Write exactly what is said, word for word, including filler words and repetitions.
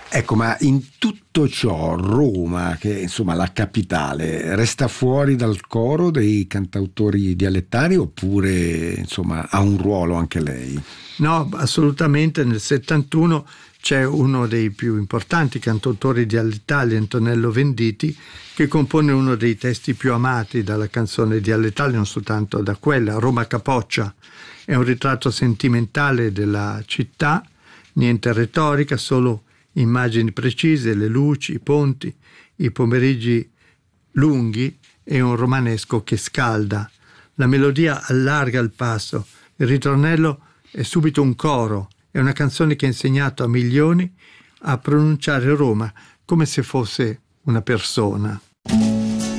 Ecco, ma in tutto ciò Roma, che è insomma la capitale, resta fuori dal coro dei cantautori dialettali oppure insomma ha un ruolo anche lei? No, assolutamente. Nel settantuno c'è uno dei più importanti cantautori dialettali, Antonello Venditti, che compone uno dei testi più amati dalla canzone dialettale, non soltanto da quella. Roma Capoccia è un ritratto sentimentale della città, niente retorica, solo immagini precise, le luci, i ponti, i pomeriggi lunghi e un romanesco che scalda. La melodia allarga il passo, il ritornello è subito un coro, è una canzone che ha insegnato a milioni a pronunciare Roma come se fosse una persona.